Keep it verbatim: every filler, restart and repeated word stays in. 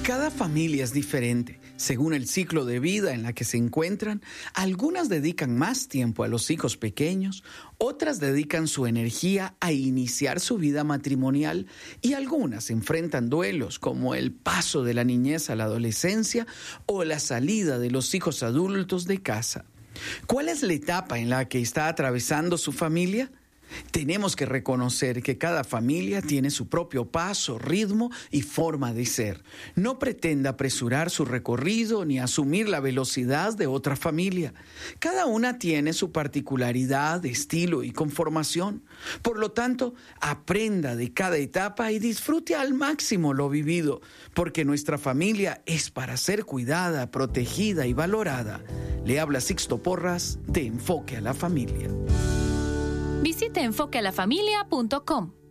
Cada familia es diferente. Según el ciclo de vida en la que se encuentran, algunas dedican más tiempo a los hijos pequeños, otras dedican su energía a iniciar su vida matrimonial y algunas enfrentan duelos como el paso de la niñez a la adolescencia o la salida de los hijos adultos de casa. ¿Cuál es la etapa en la que está atravesando su familia? Tenemos que reconocer que cada familia tiene su propio paso, ritmo y forma de ser. No pretenda apresurar su recorrido ni asumir la velocidad de otra familia. Cada una tiene su particularidad, estilo y conformación. Por lo tanto, aprenda de cada etapa y disfrute al máximo lo vivido, porque nuestra familia es para ser cuidada, protegida y valorada. Le habla Sixto Porras de Enfoque a la Familia. Visite enfoque a la familia punto com.